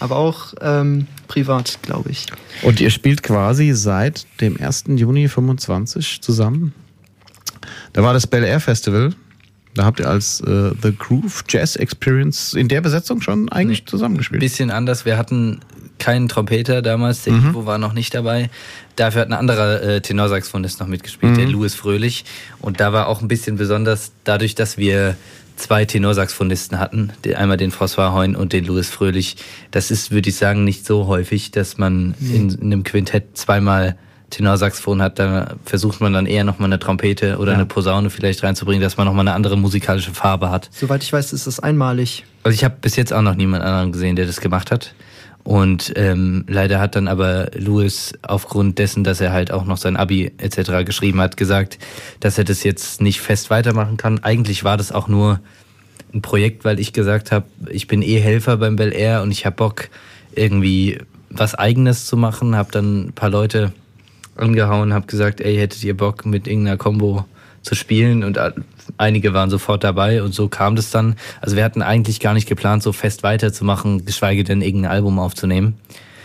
aber auch privat, glaube ich. Und ihr spielt quasi seit dem 1. Juni 25 zusammen? Da war das Bel Air Festival. Da habt ihr als The Groove Jazz Experience in der Besetzung schon eigentlich zusammengespielt. Ein bisschen anders. Wir hatten keinen Trompeter damals, der Ivo war noch nicht dabei. Dafür hat ein anderer Tenorsaxophonist noch mitgespielt, der Louis Fröhlich. Und da war auch ein bisschen besonders, dadurch, dass wir 2 Tenorsaxophonisten hatten, einmal den François Heun und den Louis Fröhlich. Das ist, würde ich sagen, nicht so häufig, dass man in einem Quintett zweimal Tenorsaxophon hat. Da versucht man dann eher nochmal eine Trompete oder eine Posaune vielleicht reinzubringen, dass man nochmal eine andere musikalische Farbe hat. Soweit ich weiß, ist das einmalig. Also ich habe bis jetzt auch noch niemand anderen gesehen, der das gemacht hat. Und leider hat dann aber Louis aufgrund dessen, dass er halt auch noch sein Abi etc. geschrieben hat, gesagt, dass er das jetzt nicht fest weitermachen kann. Eigentlich war das auch nur ein Projekt, weil ich gesagt habe, ich bin Helfer beim Bel Air und ich habe Bock, irgendwie was Eigenes zu machen. Habe dann ein paar Leute angehauen, habe gesagt, ey, hättet ihr Bock mit irgendeiner Combo zu spielen? Und einige waren sofort dabei und so kam das dann. Also wir hatten eigentlich gar nicht geplant, so fest weiterzumachen, geschweige denn irgendein Album aufzunehmen.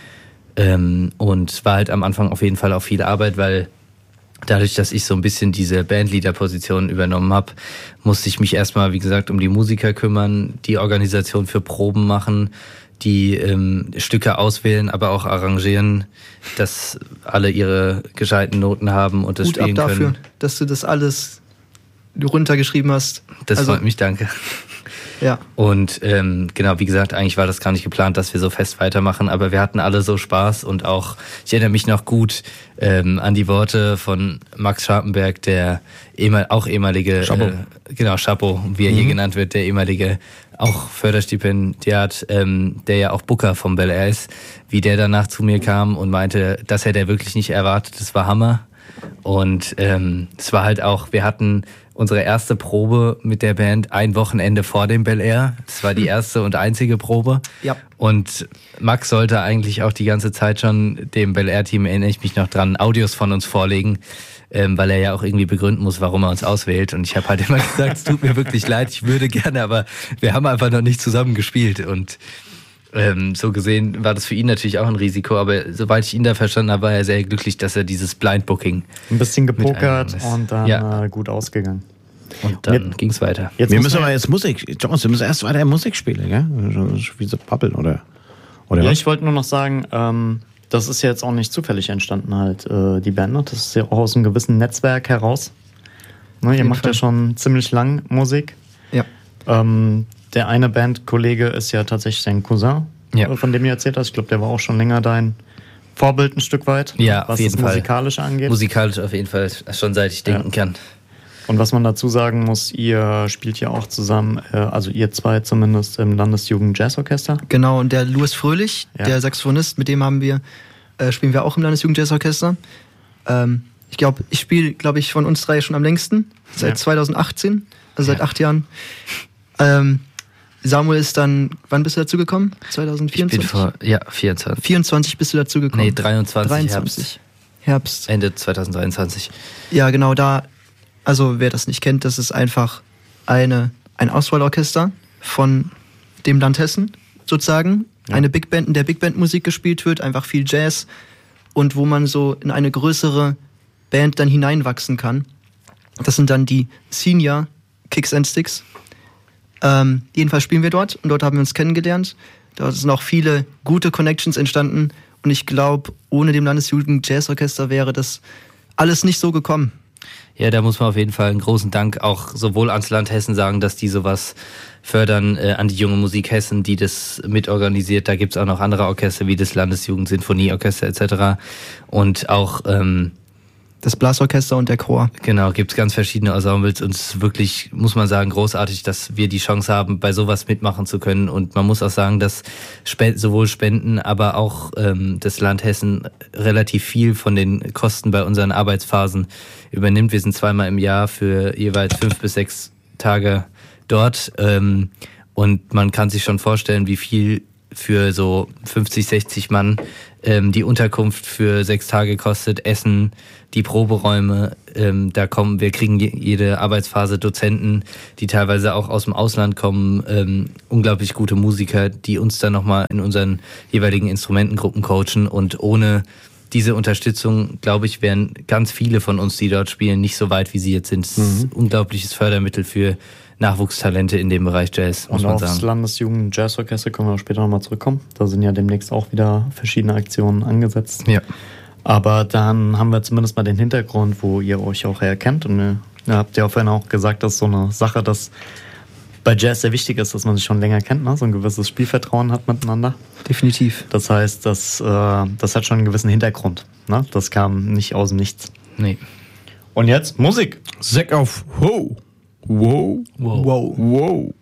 Und war halt am Anfang auf jeden Fall auch viel Arbeit, weil dadurch, dass ich so ein bisschen diese Bandleader-Position übernommen habe, musste ich mich erstmal, wie gesagt, um die Musiker kümmern, die Organisation für Proben machen, die Stücke auswählen, aber auch arrangieren, dass alle ihre gescheiten Noten haben und das Hut spielen ab dafür, können. dass du das alles runtergeschrieben hast. Das freut mich, danke. Ja. Und genau, wie gesagt, eigentlich war das gar nicht geplant, dass wir so fest weitermachen, aber wir hatten alle so Spaß und auch, ich erinnere mich noch gut an die Worte von Max Scharpenberg, der auch ehemalige, Chapeau, wie er hier genannt wird, der ehemalige auch Förderstipendiat, der ja auch Booker vom Bel Air ist, wie der danach zu mir kam und meinte, das hätte er wirklich nicht erwartet, das war Hammer. Und es war halt auch, wir hatten unsere erste Probe mit der Band ein Wochenende vor dem Bel Air. Das war die erste und einzige Probe. Ja. Und Max sollte eigentlich auch die ganze Zeit schon dem Bel Air-Team, erinnere ich mich noch dran, Audios von uns vorlegen, weil er ja auch irgendwie begründen muss, warum er uns auswählt. Und ich habe halt immer gesagt, es tut mir wirklich leid, ich würde gerne, aber wir haben einfach noch nicht zusammen gespielt. Und so gesehen war das für ihn natürlich auch ein Risiko, aber soweit ich ihn da verstanden habe, war er sehr glücklich, dass er dieses Blind Booking ein bisschen gepokert und dann gut ausgegangen. Und dann ging es weiter. Wir müssen aber jetzt Musik, Jones, wir müssen erst weiter Musik spielen, gell? Wie so Pappeln oder ja, was? ich wollte nur noch sagen, das ist ja jetzt auch nicht zufällig entstanden halt, die Band, ne? Das ist ja auch aus einem gewissen Netzwerk heraus. Ne, ihr macht ja schon ziemlich lang Musik. Ja. Der eine Bandkollege ist ja tatsächlich dein Cousin, von dem ihr erzählt hast. Ich glaube, der war auch schon länger dein Vorbild ein Stück weit, was das Musikalische angeht. Musikalisch auf jeden Fall, schon seit ich denken kann. Und was man dazu sagen muss, ihr spielt ja auch zusammen, also ihr zwei zumindest, im Landesjugend Jazzorchester. Genau, und der Louis Fröhlich, der Saxophonist, mit dem spielen wir auch im Landesjugend Jazzorchester. Ich spiele, von uns drei schon am längsten, seit 2018, also seit 8 Jahren. Samuel ist dann, wann bist du dazu gekommen? 2024? Ich bin 24. 24 bist du dazu gekommen? Nee, 23. Herbst. Ende 2023. Ja, genau, also wer das nicht kennt, das ist einfach ein Auswahlorchester von dem Land Hessen, sozusagen. Ja. Eine Big Band, in der Big Band Musik gespielt wird, einfach viel Jazz und wo man so in eine größere Band dann hineinwachsen kann. Das sind dann die Senior Kicks and Sticks. Jedenfalls spielen wir dort und dort haben wir uns kennengelernt. Dort sind auch viele gute Connections entstanden und ich glaube, ohne dem Landesjugend Jazzorchester wäre das alles nicht so gekommen. Ja, da muss man auf jeden Fall einen großen Dank auch sowohl ans Land Hessen sagen, dass die sowas fördern, an die junge Musik Hessen, die das mitorganisiert. Da gibt's auch noch andere Orchester wie das Landesjugend-Sinfonieorchester etc. Und auch das Blasorchester und der Chor. Genau, gibt's ganz verschiedene Ensembles und es ist wirklich, muss man sagen, großartig, dass wir die Chance haben, bei sowas mitmachen zu können. Und man muss auch sagen, dass sowohl Spenden, aber auch das Land Hessen relativ viel von den Kosten bei unseren Arbeitsphasen übernimmt. Wir sind 2-mal im Jahr für jeweils 5 bis 6 Tage dort und man kann sich schon vorstellen, wie viel für so 50, 60 Mann die Unterkunft für 6 Tage kostet, Essen, die Proberäume, wir kriegen jede Arbeitsphase Dozenten, die teilweise auch aus dem Ausland kommen, unglaublich gute Musiker, die uns dann nochmal in unseren jeweiligen Instrumentengruppen coachen, und ohne diese Unterstützung, glaube ich, wären ganz viele von uns, die dort spielen, nicht so weit, wie sie jetzt sind. Es ist ein unglaubliches Fördermittel für Nachwuchstalente in dem Bereich Jazz, muss man sagen. Und aufs Landesjugend Jazzorchester können wir später nochmal zurückkommen. Da sind ja demnächst auch wieder verschiedene Aktionen angesetzt. Ja. Aber dann haben wir zumindest mal den Hintergrund, wo ihr euch auch erkennt. Und ihr habt ja vorhin auch gesagt, dass so eine Sache, dass bei Jazz sehr wichtig ist, dass man sich schon länger kennt, ne? So ein gewisses Spielvertrauen hat miteinander. Definitiv. Das heißt, das hat schon einen gewissen Hintergrund. Ne? Das kam nicht aus dem Nichts. Nee. Und jetzt Musik. Zack auf Ho. Wow. Wow. Wow.